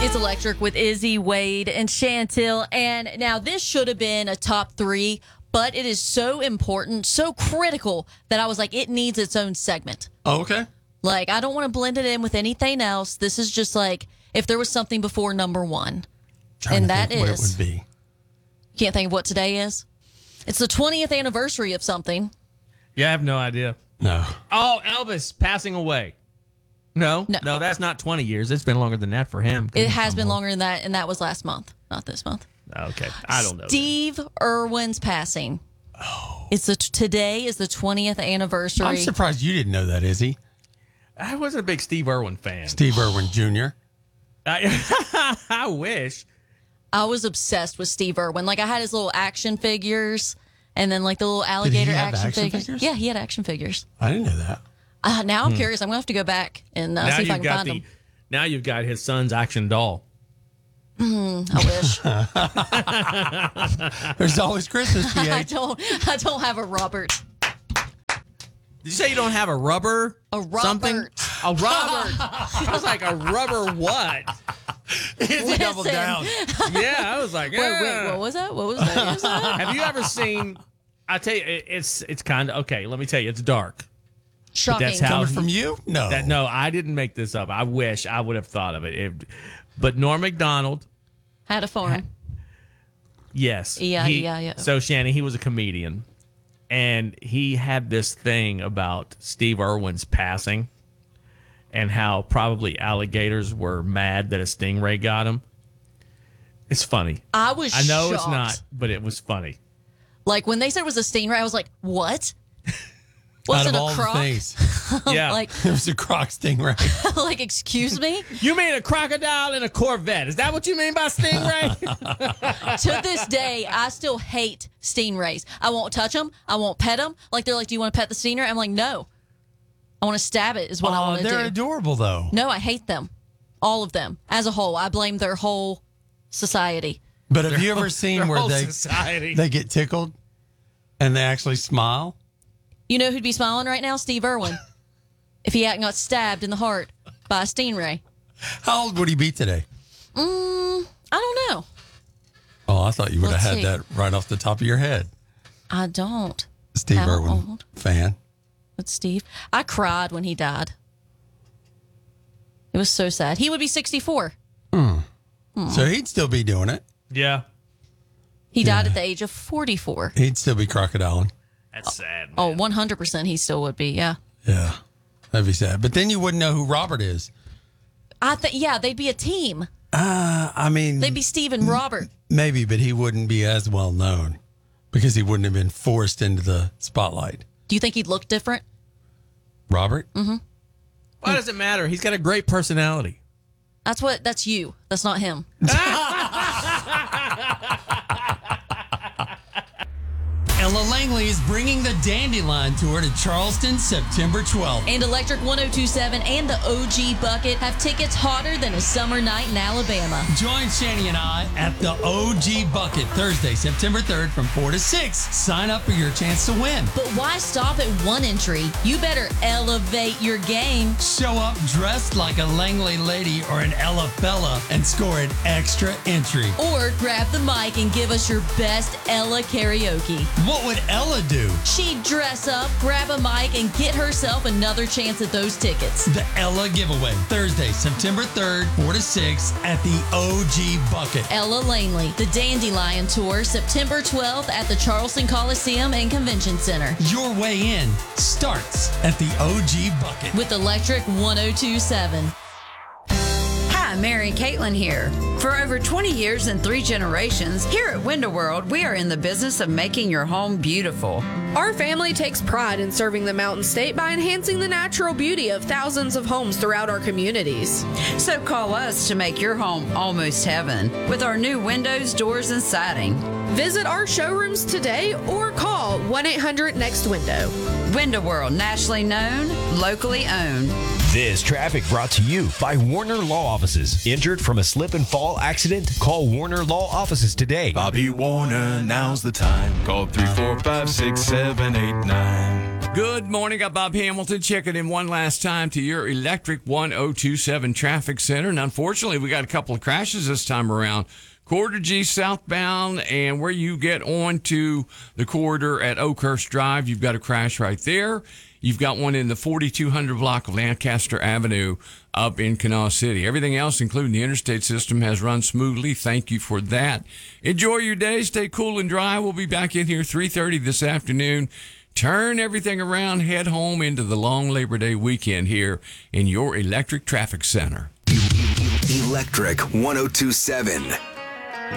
It's Electric with Izzy, Wade, and Chantil. And now this should have been a top 3, but it is so important, so critical that I was like, it needs its own segment. Oh, okay. Like, I don't want to blend it in with anything else. This is just like if there was something before number 1. Trying to think what it would be. You can't think of what today is? It's the 20th anniversary of something. Yeah, I have no idea. No. Oh, Elvis passing away. No, that's not 20 years. It's been longer than that for him. It has been longer than that, and that was last month, not this month. Okay, I don't know. Steve Irwin's passing. Oh. Today is the 20th anniversary. I'm surprised you didn't know that, Izzy. I wasn't a big Steve Irwin fan. Steve Irwin Jr. I wish. I was obsessed with Steve Irwin. Like, I had his little action figures, and then like the little alligator action figures. Yeah, he had action fures. I didn't know that. Now I'm curious. I'm going to have to go back and see if I can find them. Now you've got his son's action doll. I wish. There's always Christmas, PH. I don't have a Robert. Did you say you don't have a rubber? A Robert. Something? A Robert. I was like, a rubber what? Izzy doubled down. Yeah, I was like, wait, what was that? What was that? Have you ever seen? I tell you, it's kind of okay. Let me tell you, it's dark. Shocking. That's how Coming from you? No. No, I didn't make this up. I wish I would have thought of it. But Norm Macdonald had a farm. Yes. Yeah. So Shannon, he was a comedian, and he had this thing about Steve Irwin's passing, and how probably alligators were mad that a stingray got him. It's funny. I know it's not, but it was funny. Like when they said it was a stingray, I was like, what? Was it a croc? Yeah. Like, it was a croc stingray. like, excuse me? You mean a crocodile and a Corvette? Is that what you mean by stingray? To this day, I still hate stingrays. I won't touch them. I won't pet them. Like, they're like, do you want to pet the stingray? I'm like, no. I want to stab it is what I want to do. They're adorable, though. No, I hate them. All of them. As a whole. I blame their whole society. But have you ever seen where they get tickled and they actually smile? You know who'd be smiling right now? Steve Irwin. If he hadn't got stabbed in the heart by a stingray. How old would he be today? I don't know. Oh, I thought you would have had that right off the top of your head. I don't. Steve Irwin fan. With Steve. I cried when he died. It was so sad. He would be 64. So he'd still be doing it. Yeah. He died at the age of 44. He'd still be crocodiling. That's sad, man. Oh, 100% he still would be, yeah. Yeah. That'd be sad. But then you wouldn't know who Robert is. Yeah, they'd be a team. I mean... They'd be Steve and Robert. Maybe, but he wouldn't be as well known because he wouldn't have been forced into the spotlight. Do you think he'd look different? Robert? Mm-hmm. Why does it matter? He's got a great personality. That's you. That's not him. Ella Langley is bringing the Dandelion Tour to Charleston September 12th. And Electric 1027 and the OG Bucket have tickets hotter than a summer night in Alabama. Join Shani and I at the OG Bucket Thursday, September 3rd from 4 to 6. Sign up for your chance to win. But why stop at one entry? You better elevate your game. Show up dressed like a Langley lady or an Ella fella and score an extra entry. Or grab the mic and give us your best Ella karaoke. What would Ella do? She'd dress up, grab a mic, and get herself another chance at those tickets. The Ella Giveaway, Thursday, September 3rd, 4 to 6 at the OG Bucket. Ella Langley, the Dandelion Tour, September 12th at the Charleston Coliseum and Convention Center. Your way in starts at the OG Bucket. With Electric 1027. Hi, Mary Caitlin here. For over 20 years and 3 generations, here at Window World, we are in the business of making your home beautiful. Our family takes pride in serving the Mountain State by enhancing the natural beauty of thousands of homes throughout our communities. So call us to make your home almost heaven with our new windows, doors, and siding. Visit our showrooms today or call 1-800-NEXT-WINDOW. Window World, nationally known, locally owned. This traffic brought to you by Warner Law Offices. Injured from a slip and fall accident? Call Warner Law Offices today. Bobby Warner, now's the time. Call 345-6789. Good morning. I'm Bob Hamilton checking in one last time to your Electric 1027 Traffic Center. And unfortunately, we got a couple of crashes this time around. Corridor G southbound, and where you get onto the corridor at Oakhurst Drive, you've got a crash right there. You've got one in the 4200 block of Lancaster Avenue up in Kanawha City. Everything else, including the interstate system, has run smoothly. Thank you for that. Enjoy your day. Stay cool and dry. We'll be back in here 3:30 this afternoon. Turn everything around. Head home into the long Labor Day weekend here in your Electric Traffic Center. Electric 1027.